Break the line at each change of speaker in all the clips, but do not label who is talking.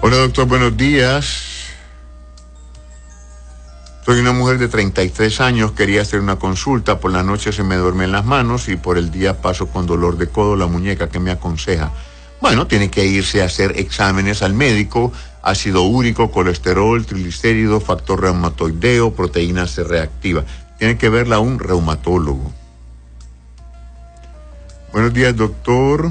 Hola doctor, buenos días. Soy una mujer de 33 años, quería hacer una consulta. Por la noche se me duermen las manos y por el día paso con dolor de codo, la muñeca. ¿Qué me aconseja? Bueno, tiene que irse a hacer exámenes al médico: ácido úrico, colesterol, triglicéridos, factor reumatoideo, proteína C reactiva. Tiene que verla a un reumatólogo. Buenos días, doctor.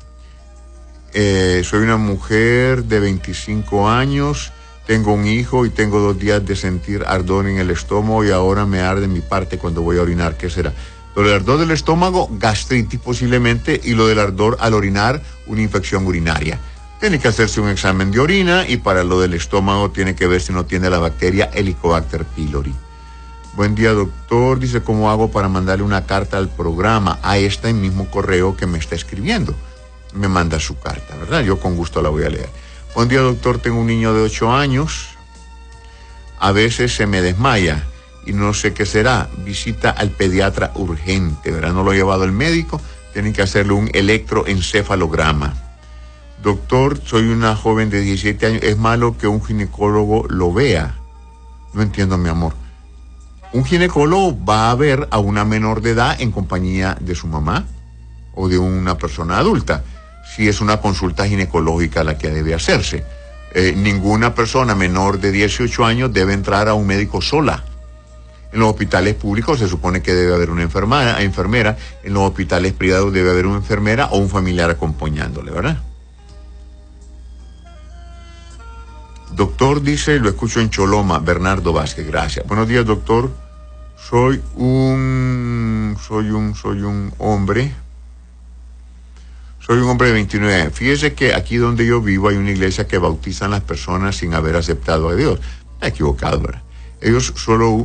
Soy una mujer de 25 años, tengo un hijo y tengo 2 días de sentir ardor en el estómago y ahora me arde mi parte cuando voy a orinar. ¿Qué será? Lo del ardor del estómago, gastritis posiblemente, y lo del ardor al orinar, una infección urinaria. Tiene que hacerse un examen de orina, y para lo del estómago tiene que ver si no tiene la bacteria Helicobacter pylori. Buen día, doctor. Dice, ¿cómo hago para mandarle una carta al programa a este mismo correo que me está escribiendo? Me manda su carta, ¿verdad? Yo con gusto la voy a leer. Buen día, doctor. Tengo un niño de 8 años. A veces se me desmaya y no sé qué será. Visita al pediatra urgente, ¿verdad? No lo ha llevado el médico. Tienen que hacerle un electroencefalograma. Doctor, soy una joven de 17 años. ¿Es malo que un ginecólogo lo vea? No entiendo, mi amor. Un ginecólogo va a ver a una menor de edad en compañía de su mamá o de una persona adulta, si es una consulta ginecológica la que debe hacerse. Ninguna persona menor de 18 años debe entrar a un médico sola. En los hospitales públicos se supone que debe haber una enfermera. En los hospitales privados debe haber una enfermera o un familiar acompañándole, ¿verdad? Doctor, dice, lo escucho en Choloma, Bernardo Vázquez, gracias. Buenos días, doctor. Soy un hombre de 29 años. Fíjese que aquí donde yo vivo hay una iglesia que bautizan a las personas sin haber aceptado a Dios. Está equivocado, ¿verdad? Ellos solo